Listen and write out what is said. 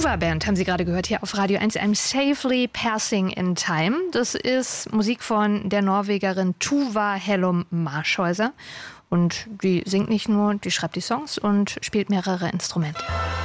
Tuva Band haben Sie gerade gehört hier auf Radio 1. I'm Safely Passing in Time. Das ist Musik von der Norwegerin Tuva Hellum Marshäuser. Und die singt nicht nur, die schreibt die Songs und spielt mehrere Instrumente.